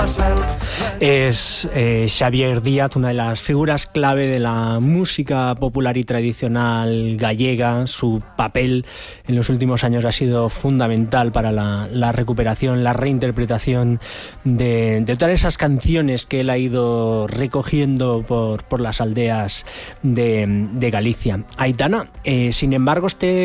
Es Xavier Díaz, una de las figuras clave de la música popular y tradicional gallega. Su papel en los últimos años ha sido fundamental para la recuperación, la reinterpretación de todas esas canciones que él ha ido recogiendo por las aldeas de Galicia. Aitana, sin embargo,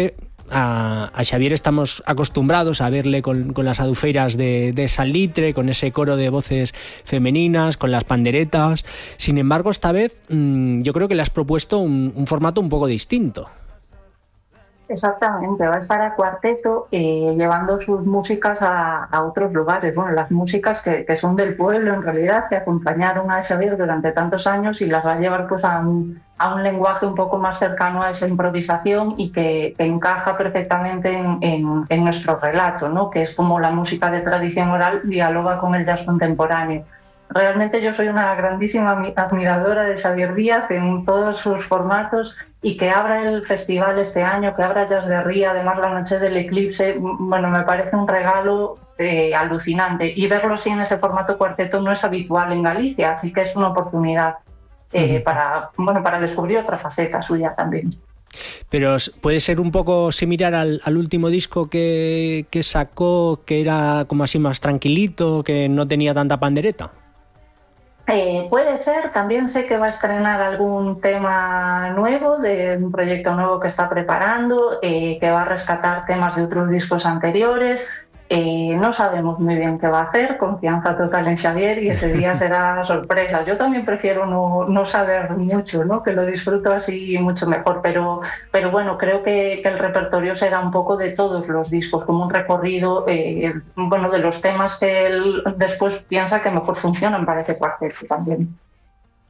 a Xavier estamos acostumbrados a verle con las adufeiras de salitre, con ese coro de voces femeninas, con las panderetas. Sin embargo, esta vez yo creo que le has propuesto un formato un poco distinto. Exactamente, va a estar a cuarteto llevando sus músicas a otros lugares. Bueno, las músicas que son del pueblo en realidad, que acompañaron a Xavier durante tantos años, y las va a llevar pues a un lenguaje un poco más cercano a esa improvisación y que encaja perfectamente en nuestro relato, ¿no? Que es como la música de tradición oral dialoga con el jazz contemporáneo. Realmente yo soy una grandísima admiradora de Xavier Díaz en todos sus formatos, y que abra el festival este año, que abra Jazz de Ría, además la noche del eclipse, bueno, me parece un regalo alucinante, y verlo así en ese formato cuarteto no es habitual en Galicia, así que es una oportunidad para descubrir otra faceta suya también. Pero puede ser un poco similar al último disco que sacó, que era como así más tranquilito, que no tenía tanta pandereta. Puede ser, también sé que va a estrenar algún tema nuevo de un proyecto nuevo que está preparando, que va a rescatar temas de otros discos anteriores. No sabemos muy bien qué va a hacer, confianza total en Xavier, y ese día será sorpresa. Yo también prefiero no saber mucho, ¿no? Que lo disfruto así mucho mejor, pero bueno, creo que el repertorio será un poco de todos los discos, como un recorrido de los temas que él después piensa que mejor funcionan para ese cuarteto también.